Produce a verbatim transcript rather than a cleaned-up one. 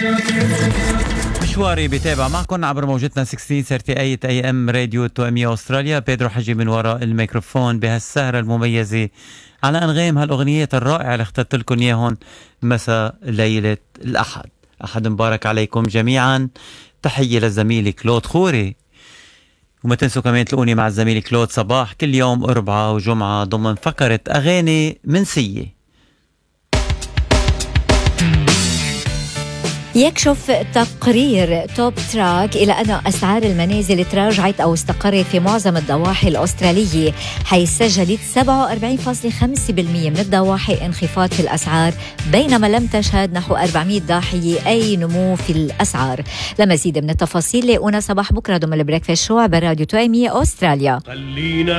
مشواري بتابع معكم عبر موجتنا ستة عشر ثلاثين وثلاثين اي ام راديو توأمية أستراليا. بيدرو حجي من وراء الميكروفون بهالسهرة المميزة على أنغام هالأغنية الرائعة اللي اخترت لكم إياهم مساء ليلة الأحد. أحد مبارك عليكم جميعا. تحية للزميل كلود خوري، وما تنسوا كمان تلقوني مع الزميل كلود صباح كل يوم أربعة وجمعة ضمن فقرة أغاني منسية. يكشف تقرير توب تراك إلى أن أسعار المنازل تراجعت أو استقرت في معظم الضواحي الأسترالية، حيث سجلت سبعة وأربعين فاصلة خمسة بالمئة من الضواحي انخفاض في الأسعار، بينما لم تشهد نحو أربعمئة ضاحية أي نمو في الأسعار. لمزيد من التفاصيل لاقونا صباح بكرة ضمن البريكفاست شو عبر راديو توأمية أستراليا.